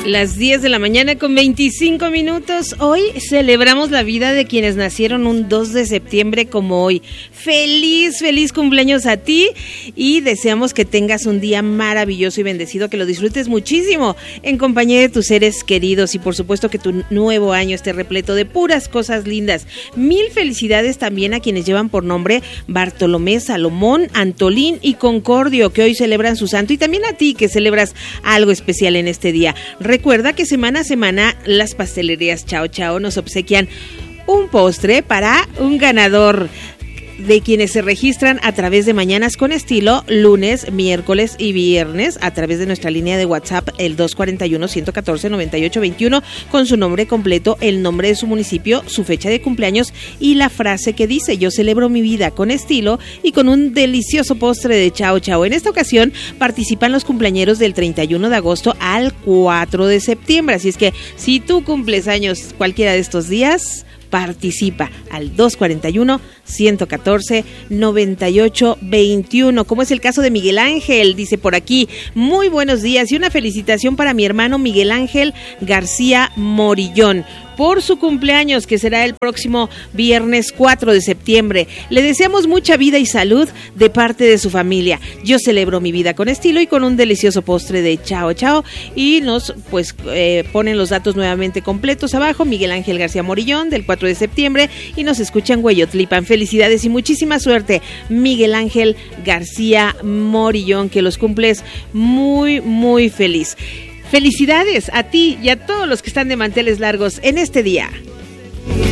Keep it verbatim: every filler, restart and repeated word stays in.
Las diez de la mañana con veinticinco minutos. Hoy celebramos la vida de quienes nacieron un dos de septiembre como hoy. Feliz, feliz cumpleaños a ti y deseamos que tengas un día maravilloso y bendecido, que lo disfrutes muchísimo en compañía de tus seres queridos y por supuesto que tu nuevo año esté repleto de puras cosas lindas. Mil felicidades también a quienes llevan por nombre Bartolomé, Salomón, Antolín y Concordio, que hoy celebran su santo, y también a ti que celebras algo especial en este día. Recuerda que semana a semana las pastelerías Chao Chao nos obsequian un postre para un ganador de quienes se registran a través de Mañanas con Estilo, lunes, miércoles y viernes, a través de nuestra línea de WhatsApp, el dos cuatro uno, uno uno cuatro, nueve ocho dos uno, con su nombre completo, el nombre de su municipio, su fecha de cumpleaños y la frase que dice: yo celebro mi vida con estilo, y con un delicioso postre de Chao Chao. En esta ocasión participan los cumpleañeros del treinta y uno de agosto al cuatro de septiembre, así es que si tú cumples años cualquiera de estos días, participa al dos cuatro uno, uno uno cuatro, nueve ocho dos uno, como es el caso de Miguel Ángel. Dice por aquí: muy buenos días y una felicitación para mi hermano Miguel Ángel García Morillón por su cumpleaños, que será el próximo viernes cuatro de septiembre. Le deseamos mucha vida y salud de parte de su familia. Yo celebro mi vida con estilo y con un delicioso postre de Chao Chao. Y nos pues eh, ponen los datos nuevamente completos abajo: Miguel Ángel García Morillón, del cuatro de septiembre, y nos escuchan Hueyotlipan. Felicidades y muchísima suerte, Miguel Ángel García Morillón, que los cumples muy, muy feliz. Felicidades a ti y a todos los que están de manteles largos en este día.